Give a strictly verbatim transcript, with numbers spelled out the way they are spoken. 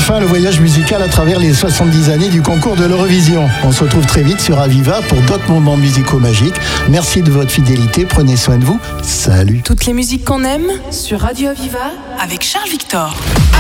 fin le voyage musical à travers les soixante-dix années du concours de l'Eurovision. On se retrouve très vite sur Aviva pour d'autres moments musicaux magiques. Merci de votre fidélité, prenez soin de vous. Salut. Toutes les musiques qu'on aime sur Radio Aviva avec Charles Victor.